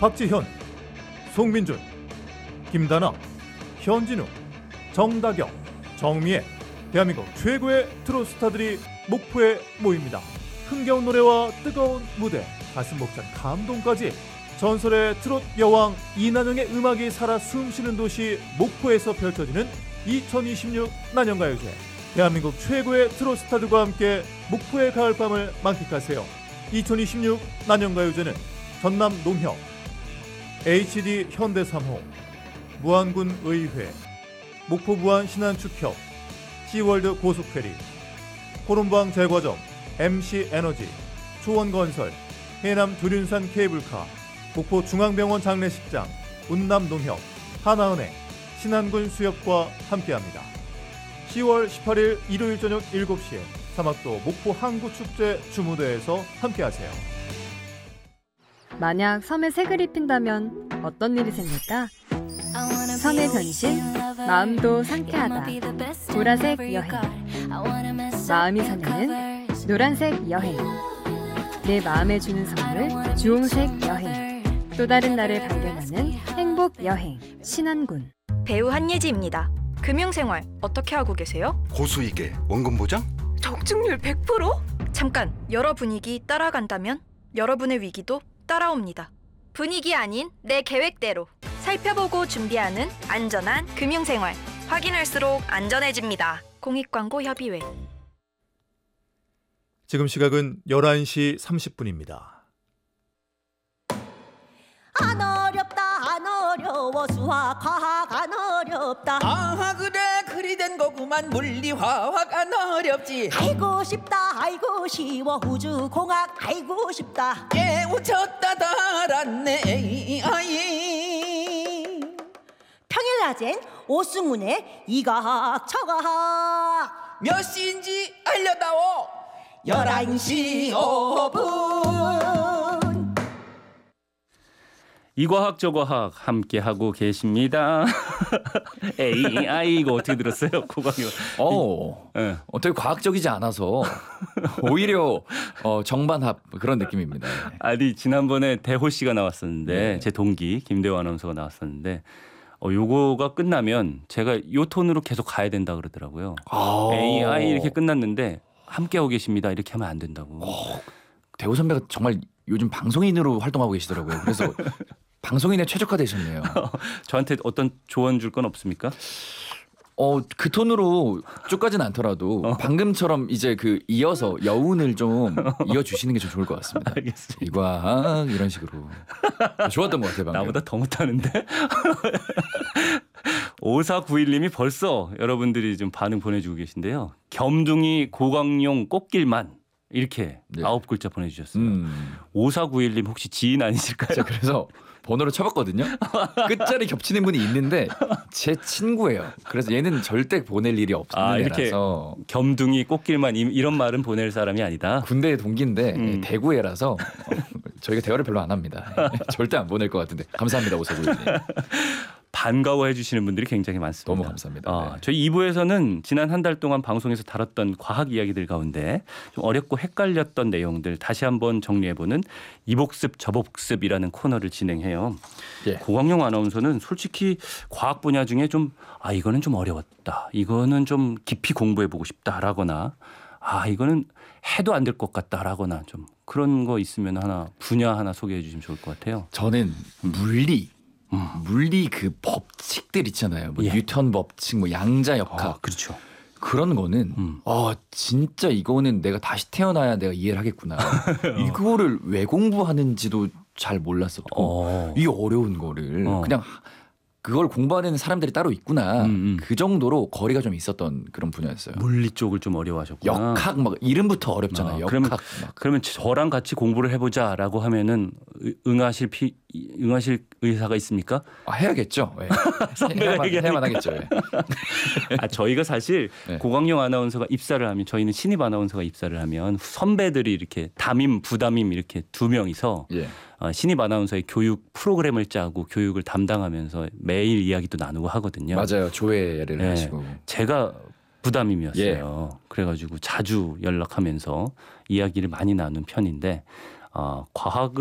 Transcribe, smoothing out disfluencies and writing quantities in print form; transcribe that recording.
박지현, 송민준, 김다나, 현진우, 정다경, 정미애, 대한민국 최고의 트롯 스타들이 목포에 모입니다. 흥겨운 노래와 뜨거운 무대, 가슴 벅찬 감동까지 전설의 트롯 여왕 이난영의 음악이 살아 숨쉬는 도시 목포에서 펼쳐지는 2026 난영가요제. 대한민국 최고의 트롯 스타들과 함께 목포의 가을밤을 만끽하세요. 2026 난영가요제는 전남 농협, HD 현대 3호, 무안군 의회, 목포 무안 신안축협, 시월드 고속페리, 호lum방 제과점, MC 에너지, 초원건설, 해남 두륜산 케이블카, 목포 중앙병원 장례식장, 운남농협, 하나은행, 신안군 수협과 함께합니다. 10월 18일 일요일 저녁 7시에 사막도 목포 항구축제 주무대에서 함께하세요. 만약 섬에 색을 입힌다면 어떤 일이 생길까? 섬의 변신, 마음도 상쾌하다. 보라색 여행. 마음이 설레는 노란색 여행. 내 마음에 주는 선물, 주홍색 여행. 또 다른 나를 발견하는 행복 여행. 신안군. 배우 한예지입니다. 금융생활 어떻게 하고 계세요? 고수익에 원금 보장? 적중률 100%? 잠깐, 여러 분위기 따라간다면 여러분의 위기도 따라옵니다. 분위기 아닌 내 계획대로 살펴보고 준비하는 안전한 금융생활. 확인할수록 안전해집니다. 공익광고협의회. 지금 시각은 11시 30분입니다. 안 어렵다 안 어려워 수학 과학 안 어렵다 아 그래 그리 된 거구만 물리 화학 안 어렵지 알고 싶다 알고 쉬워 우주 공학 알고 싶다 깨우쳤다 달았네 아이 평일 낮엔 오승훈의 이과학 저과학 몇 시인지 알려다오 11시 5분 이과학 저과학 함께 하고 계십니다. AI 이거 어떻게 들었어요? 고강요. 네. 되게 과학적이지 않아서 오히려 정반합 그런 느낌입니다. 아니 지난번에 대호 씨가 나왔었는데 네. 제 동기 김대호 아나운서가 나왔었는데 요거가 끝나면 제가 요 톤으로 계속 가야 된다 그러더라고요. AI 이렇게 끝났는데 함께 하고 계십니다. 이렇게 하면 안 된다고. 대호 선배가 정말 요즘 방송인으로 활동하고 계시더라고요. 그래서 방송인에 최적화되셨네요. 저한테 어떤 조언 줄 건 없습니까? 그 톤으로 쭉 가진 않더라도 방금처럼 이제 그 이어서 여운을 좀 이어주시는 게 좀 좋을 것 같습니다. 알겠습니다. 이과 이런 식으로 좋았던 것 같아요. 방금. 나보다 더 못하는데? 5491님이 벌써 여러분들이 좀 반응 보내주고 계신데요. 겸둥이 고강용 꽃길만 이렇게 네. 9글자 보내주셨어요. 5491님 혹시 지인 아니실까요? 그래서 번호를 쳐봤거든요. 끝자리 겹치는 분이 있는데 제 친구예요. 그래서 얘는 절대 보낼 일이 없는 이렇게 애라서 겸둥이 꽃길만 이런 말은 보낼 사람이 아니다. 군대의 동기인데 대구 애라서 저희가 대화를 별로 안 합니다. 절대 안 보낼 것 같은데 감사합니다. 오사구님. 반가워해 주시는 분들이 굉장히 많습니다. 너무 감사합니다. 네. 저희 2부에서는 지난 한 달 동안 방송에서 다뤘던 과학 이야기들 가운데 좀 어렵고 헷갈렸던 내용들 다시 한번 정리해보는 이복습 저복습이라는 코너를 진행해요. 예. 고광용 아나운서는 솔직히 과학 분야 중에 좀 이거는 좀 어려웠다. 이거는 좀 깊이 공부해보고 싶다라거나 이거는 해도 안 될 것 같다라거나 좀 그런 거 있으면 분야 하나 소개해 주시면 좋을 것 같아요. 저는 물리 그 법칙들 있잖아요. 뭐 예. 뉴턴 법칙, 뭐 양자역학. 그렇죠. 그런 거는 진짜 이거는 내가 다시 태어나야 내가 이해를 하겠구나. 이거를 왜 공부하는지도 잘 몰랐었고 이 어려운 거를 그냥 그걸 공부하는 사람들이 따로 있구나. 그 정도로 거리가 좀 있었던 그런 분야였어요. 물리 쪽을 좀 어려워하셨구나. 역학 막 이름부터 어렵잖아요. 역학. 그러면 저랑 같이 공부를 해보자라고 하면은 응하실 의사가 있습니까? 해야겠죠. 네. 해야만 하겠죠. 네. 저희가 사실 네. 고광용 아나운서가 입사를 하면 저희는 신입 아나운서가 입사를 하면 선배들이 이렇게 담임 부담임 이렇게 두 명이서 예. 신입 아나운서의 교육 프로그램을 짜고 교육을 담당하면서 매일 이야기도 나누고 하거든요. 맞아요. 조회를 하시고. 제가 부담임이었어요. 그래가지고 자주 연락하면서 이야기를 많이 나눈 편인데 과학을